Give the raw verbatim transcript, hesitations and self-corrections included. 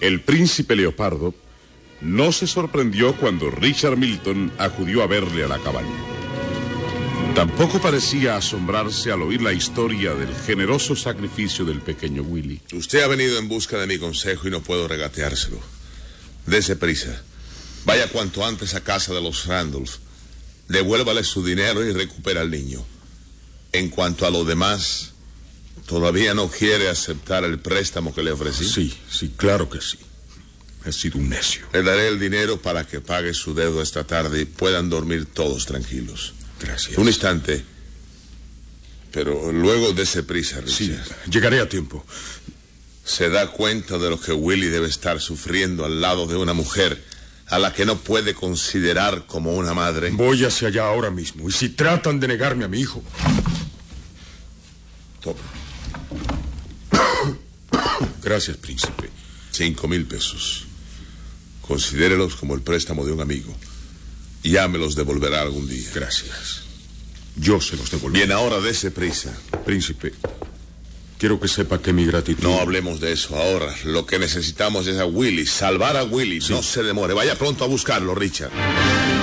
El príncipe Leopardo no se sorprendió cuando Richard Milton acudió a verle a la cabaña. Tampoco parecía asombrarse al oír la historia del generoso sacrificio del pequeño Willy. Usted ha venido en busca de mi consejo y no puedo regateárselo. Dese prisa. Vaya cuanto antes a casa de los Randolph. Devuélvale su dinero y recupera al niño. En cuanto a lo demás, ¿todavía no quiere aceptar el préstamo que le ofrecí? Sí, sí, claro que sí. He sido un necio. Le daré el dinero para que pague su deuda esta tarde y puedan dormir todos tranquilos. Gracias. Un instante. Pero luego dese prisa, Richard. Sí, llegaré a tiempo. ¿Se da cuenta de lo que Willy debe estar sufriendo al lado de una mujer a la que no puede considerar como una madre? Voy hacia allá ahora mismo. Y si tratan de negarme a mi hijo... Toma. Gracias, príncipe. Cinco mil pesos. Considérelos como el préstamo de un amigo. Ya me los devolverá algún día. Gracias. Yo se los devolveré. Bien, ahora dese prisa. Príncipe, quiero que sepa que mi gratitud... No hablemos de eso ahora. Lo que necesitamos es a Willy. Salvar a Willy. Sí. No se demore. Vaya pronto a buscarlo, Richard.